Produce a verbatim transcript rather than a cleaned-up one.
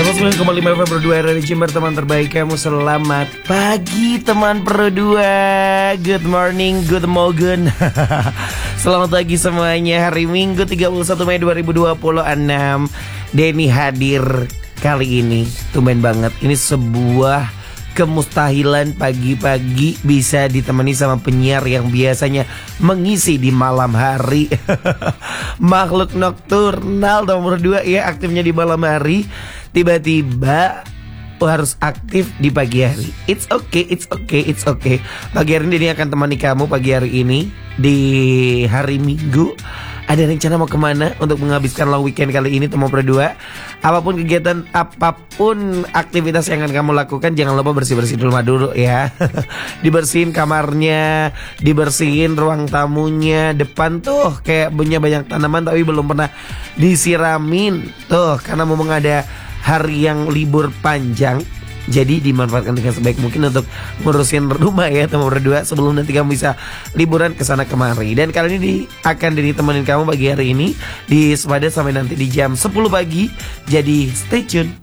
seratus sembilan koma lima F M Pro dua R R Jember, teman terbaik kamu. Selamat pagi teman Pro dua. Good morning, good morning. Selamat pagi semuanya. Hari Minggu tiga puluh satu Mei dua ribu dua puluh enam. Denny hadir kali ini. Tumben banget. Ini sebuah kemustahilan pagi-pagi bisa ditemani sama penyiar yang biasanya mengisi di malam hari. Makhluk nokturnal nomor dua ya, aktifnya di malam hari, tiba-tiba harus aktif di pagi hari. It's okay, it's okay, it's okay. Pagi hari ini akan temani kamu pagi hari ini di hari Minggu. Ada rencana mau kemana untuk menghabiskan long weekend kali ini teman Pro dua? Apapun kegiatan, apapun aktivitas yang akan kamu lakukan, jangan lupa bersih-bersih dulu rumah dulu ya. Dibersihin kamarnya, dibersihin ruang tamunya. Depan tuh kayak punya banyak tanaman tapi belum pernah disiramin. Tuh karena mau ada hari yang libur panjang, jadi dimanfaatkan dengan sebaik mungkin untuk ngurusin rumah ya teman berdua, sebelum nanti kamu bisa liburan ke sana kemari. Dan kali ini di, akan ditemenin kamu pagi hari ini di Sepada sampai nanti di jam sepuluh pagi. Jadi stay tune.